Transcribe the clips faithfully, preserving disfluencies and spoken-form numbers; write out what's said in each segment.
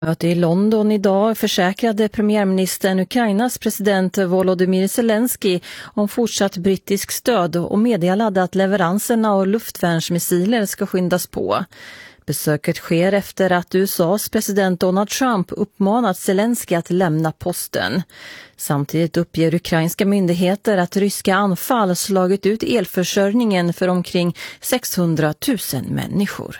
Möte i London idag försäkrade premiärministern Ukrainas president Volodymyr Zelensky om fortsatt brittisk stöd och meddelade att leveranserna av luftvärnsmissiler ska skyndas på. Besöket sker efter att U S A:s president Donald Trump uppmanat Zelensky att lämna posten. Samtidigt uppger ukrainska myndigheter att ryska anfall slagit ut elförsörjningen för omkring sexhundratusen människor.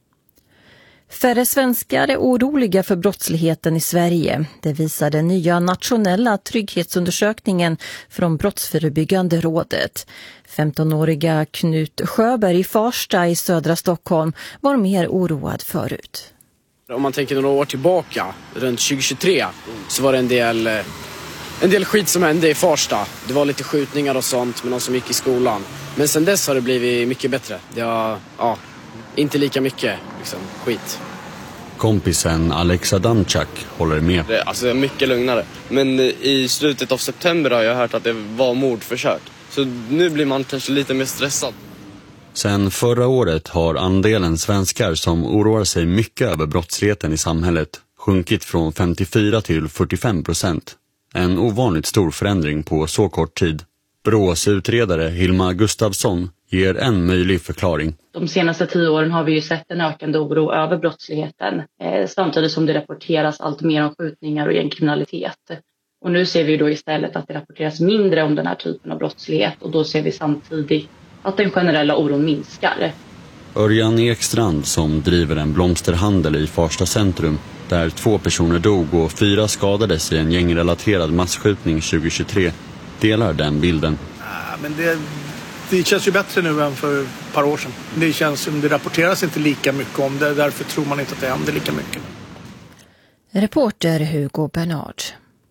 Färre svenskar är oroliga för brottsligheten i Sverige. Det visar den nya nationella trygghetsundersökningen från Brottsförebyggande rådet. femtonåriga Knut Sjöberg i Farsta i södra Stockholm var mer oroad förut. Om man tänker några år tillbaka, runt tjugo tjugotre, så var det en del, en del skit som hände i Farsta. Det var lite skjutningar och sånt med någon som gick i skolan. Men sen dess har det blivit mycket bättre. Det har, ja, inte lika mycket liksom, skit. Kompisen Alex Adamczak håller med. Det, alltså det är mycket lugnare. Men i slutet av september har jag hört att det var mordförsök. Så nu blir man kanske lite mer stressad. Sen förra året har andelen svenskar som oroar sig mycket över brottsligheten i samhället sjunkit från femtiofyra till fyrtiofem procent. En ovanligt stor förändring på så kort tid. Brås utredare Hilma Gustafsson ger en möjlig förklaring. De senaste tio åren har vi ju sett en ökande oro över brottsligheten. Eh, samtidigt som det rapporteras allt mer om skjutningar och gängkriminalitet. Och nu ser vi då istället att det rapporteras mindre om den här typen av brottslighet. Och då ser vi samtidigt att den generella oron minskar. Örjan Ekstrand som driver en blomsterhandel i Farsta centrum, där två personer dog och fyra skadades i en gängrelaterad masskjutning tjugo tjugotre, delar den bilden. Ja, men det, det känns ju bättre nu än för ett par år sedan. Det känns som det rapporteras inte lika mycket om det, därför tror man inte att det händer lika mycket. Reporter Hugo Bernard.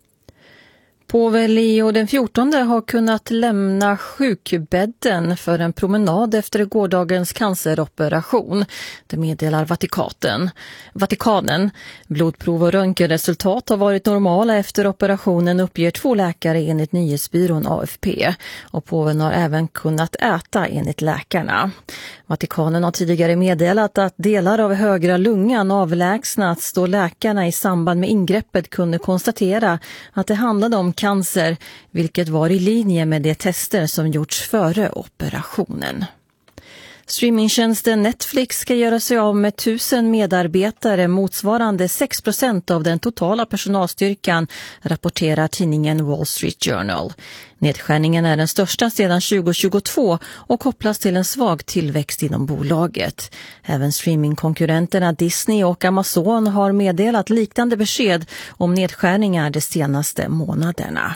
Påve Leo den fjortonde har kunnat lämna sjukbädden för en promenad efter gårdagens canceroperation. Det meddelar Vatikanen. Vatikanen. Blodprov och röntgenresultat har varit normala efter operationen, uppger två läkare enligt nyhetsbyrån A F P. Och påven har även kunnat äta enligt läkarna. Vatikanen har tidigare meddelat att delar av högra lungan avlägsnats då läkarna i samband med ingreppet kunde konstatera att det handlade om cancer, vilket var i linje med de tester som gjorts före operationen. Streamingtjänsten Netflix ska göra sig av med tusen medarbetare, motsvarande sex procent av den totala personalstyrkan, rapporterar tidningen Wall Street Journal. Nedskärningen är den största sedan tjugo tjugotvå och kopplas till en svag tillväxt inom bolaget. Även streamingkonkurrenterna Disney och Amazon har meddelat liknande besked om nedskärningar de senaste månaderna.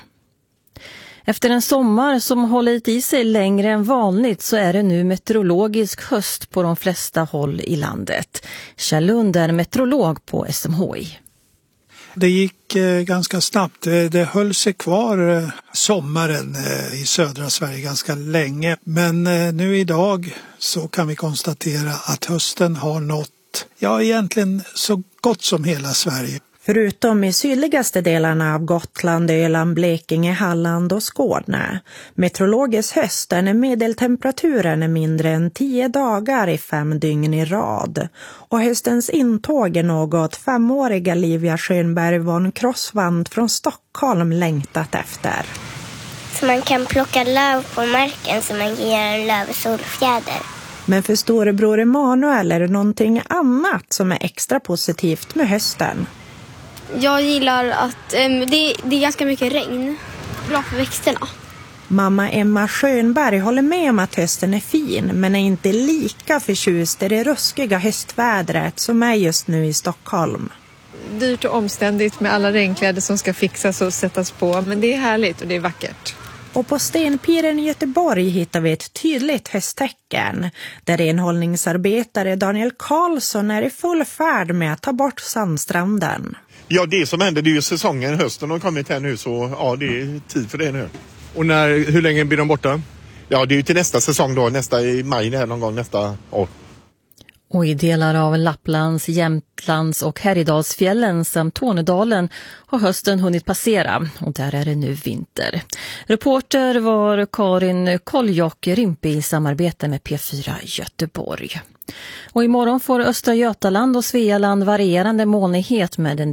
Efter en sommar som hållit i sig längre än vanligt så är det nu meteorologisk höst på de flesta håll i landet. Kjell Lund är meteorolog på S M H I. Det gick eh, ganska snabbt. Det, det höll sig kvar eh, sommaren eh, i södra Sverige ganska länge. Men eh, nu idag så kan vi konstatera att hösten har nått, ja egentligen så gott som hela Sverige. Förutom i sydligaste delarna av Gotland, Öland, Blekinge, Halland och Skåne. Meteorologisk höst är när medeltemperaturen är mindre än tio dagar i fem dygn i rad. Och höstens intåg är något femåriga Livia Schönberg von Crossvand från Stockholm längtat efter. Så man kan plocka löv på marken så man ger en lövsolfjäder. Men för storebror Emanuel är det någonting annat som är extra positivt med hösten. Jag gillar att um, det, det är ganska mycket regn. Bra för växterna. Mamma Emma Schönberg håller med om att hösten är fin, men är inte lika förtjust i det ruskiga höstvädret som är just nu i Stockholm. Dyrt och omständigt med alla regnkläder som ska fixas och sättas på, men det är härligt och det är vackert. Och på Stenpiren i Göteborg hittar vi ett tydligt hösttecken, där renhållningsarbetare Daniel Karlsson är i full färd med att ta bort sandstranden. Ja, det som händer, det är ju säsongen, hösten har kommit här nu, så ja, det är tid för det nu. Och när, hur länge blir de borta? Ja, det är ju till nästa säsong då, nästa i maj här någon gång nästa år. Och i delar av Lapplands, Jämtlands och Härjedalsfjällen samt Tornedalen har hösten hunnit passera och där är det nu vinter. Reporter var Karin Koljock Rimpe i samarbete med P fyra Göteborg. Och imorgon får Östra Götaland och Svealand varierande molnighet med en